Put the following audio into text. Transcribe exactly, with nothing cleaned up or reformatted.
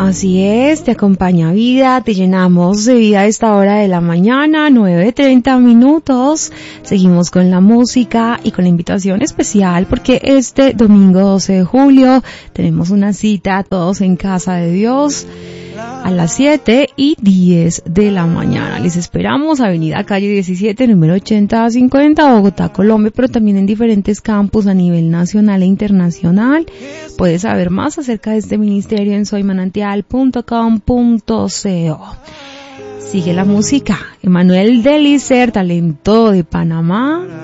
Así es, te acompaña vida, te llenamos de vida a esta hora de la mañana, nueve treinta minutos. Seguimos con la música y con la invitación especial porque este domingo doce de julio tenemos una cita todos en casa de Dios a las siete y diez de la mañana. Les esperamos, Avenida Calle diecisiete, número ochenta cincuenta, Bogotá, Colombia, pero también en diferentes campus a nivel nacional e internacional. Puedes saber más acerca de este ministerio en soy manantial punto com punto co. Sigue la música. Emanuel Delicer, talento de Panamá.